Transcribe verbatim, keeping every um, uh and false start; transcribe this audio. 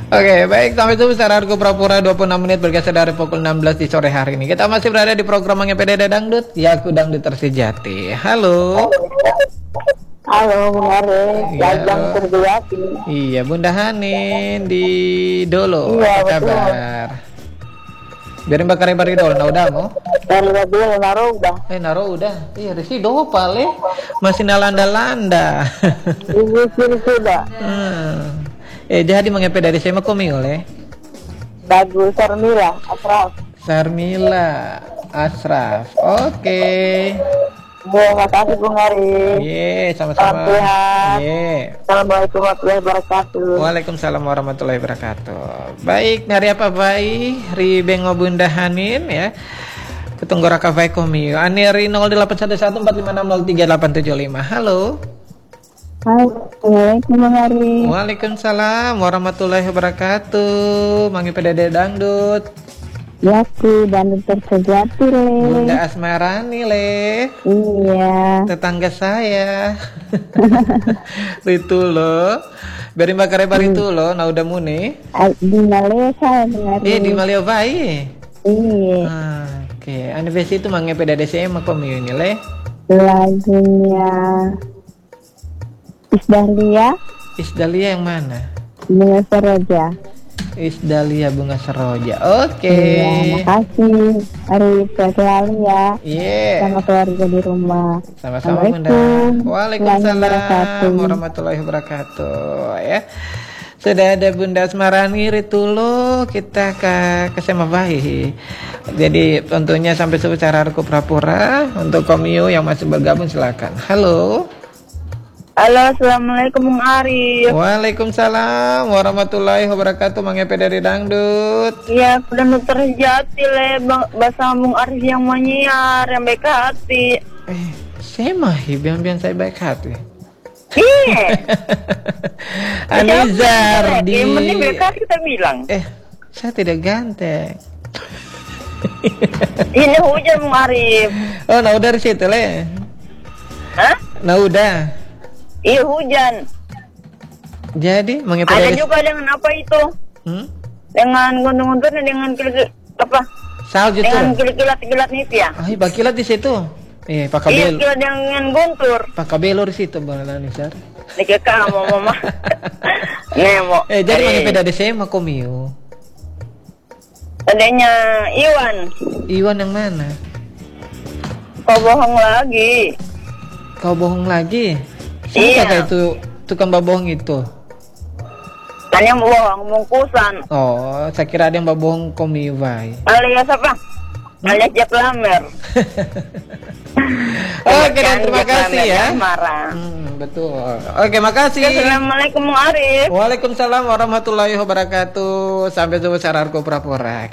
Oke, baik, sampai jumpa secara Argo Prapura dua puluh enam menit bergeser dari pukul enam belas di sore hari ini. Kita masih berada di program Mangga P D D Dangdut, ya aku Dangdut Tersejati. Halo. Halo, Bung Ari, Jajang Tersejati. Iya, Bunda Hanin di Dolo. Iya, Apa betul. kabar? Biarin bakar ibar Dolo, nah udah mau? Dari mobil naruh udah. Eh, naro udah. Iya, resi do pale. Masih nalanda-landa. Ibu sini sudah. hmm. Eh, jadi mengepeda dari saya mah komi oleh. Bagus, Sarmila, Asraf. Sarmila Asraf. Oke. Ya, makasih Bung Ari. Ye, Salam sama-sama. sehat. Ye. Assalamualaikum warahmatullahi wabarakatuh. Waalaikumsalam warahmatullahi wabarakatuh. Baik, hari apa baik? Ri bengo Bunda Hanin ya. Ketunggu raka baik komi. Aneri nol delapan satu satu empat lima enam nol tiga delapan tujuh lima. Halo. Assalamualaikum Bung Ari. Waalaikumsalam warahmatullahi wabarakatuh. Mangi P D D Dangdut. Ya, aku Dangdut Tersejati, Le. Bunda Asmarani, Le. Iya. Tetangga saya. Itu loh. Beri bakar lebar itu loh, nah udah muni. Di Malaysia, Bung Ari. Eh, di Maliobay. Iya. Ah, oke, okay. Anniversary itu Mangi P D D C M ini, Le. Lagunya Isdahlia. Isdalia yang mana? Bunga Seroja. Isdalia Bunga Seroja. Oke. Okay. Iya, makasih. Hari selalu ya. Iya. Sama keluarga di rumah. Sama-sama Bunda. Waalaikumsalam warahmatullahi wabarakatuh. Ya. Sudah ada Bunda Asmarani Ritulo, kita ke ke Semavai. Jadi tentunya sampai secara Argo Prapura untuk komio yang masih bergabung silakan. Halo. Halo, assalamualaikum Bung Ari. Waalaikumsalam warahmatullahi wabarakatuh. Mang Epe dari Dangdut. Iya, udah terjati le bang, bahasa Bung Ari yang menyiar yang baik hati. Eh, saya mah biang-biang saya baik hati. Iya. Anizar di. Yang penting baik hati kita bilang. Eh, saya tidak ganteng. Ini hujan Bung Ari. Oh, nah udah dari situ le. Hah? Nah udah. Iya hujan. Jadi mengapa ada juga dengan apa itu? Hmm? Dengan guntur-gunturnya dengan kilat apa? Salju dengan tuh. kilat-kilat itu ya? Ah, bakilat di situ. Eh, pakai iya, bel. kilat dengan guntur. Pakai belor di situ Bang Lanisar. Nih kamu mama. Nemo. Eh, jadi mengapa dari saya mah komio? Adanya Iwan. Iwan yang mana? Kau bohong lagi. Kau bohong lagi? Iya. Siapa itu tukang babohong itu? Kan yang bohong bungkusan. Oh, saya kira ada yang babohong komiwai. Alias apa? Alias Jack Lamer. Oke, dan terima kasih ya. Marah. Hmm, betul. Oke, makasih. Assalamualaikum Arif. Waalaikumsalam warahmatullahi wabarakatuh. Sampai jumpa secara Argo Prapura.